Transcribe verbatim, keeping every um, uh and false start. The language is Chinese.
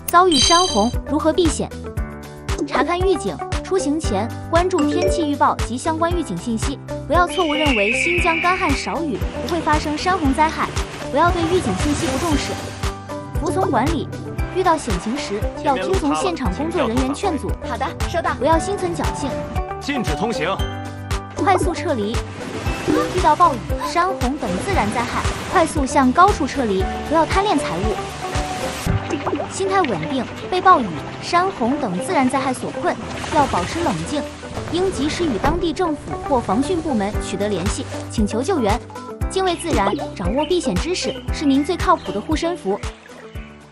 遭遇山洪如何避险？查看预警，出行前关注天气预报及相关预警信息，不要错误认为新疆干旱少雨不会发生山洪灾害，不要对预警信息不重视。服从管理，遇到险情时要听从现场工作人员劝阻。 好的，收到。 不要心存侥幸， 禁止通行。 快速撤离。遇到暴雨、山洪等自然灾害，快速向高处撤离，不要贪恋财物。心态稳定，被暴雨、山洪等自然灾害所困，要保持冷静，应及时与当地政府或防汛部门取得联系，请求救援。敬畏自然，掌握避险知识，是您最靠谱的护身符。